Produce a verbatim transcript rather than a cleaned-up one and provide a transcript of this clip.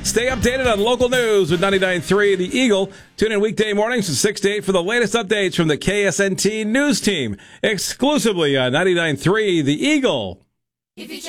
Stay updated on local news with ninety-nine point three The Eagle. Tune in weekday mornings from six to eight for the latest updates from the K S N T News Team. Exclusively on ninety-nine point three The Eagle. If you